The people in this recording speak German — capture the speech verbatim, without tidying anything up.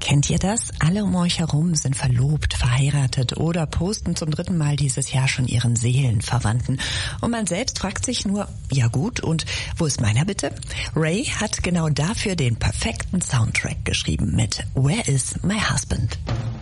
Kennt ihr das? Alle um euch herum sind verlobt, verheiratet oder posten zum dritten Mal dieses Jahr schon ihren Seelenverwandten. Und man selbst fragt sich nur, ja gut, und wo ist meiner bitte? Ray hat genau dafür den perfekten Soundtrack geschrieben mit Where is my husband?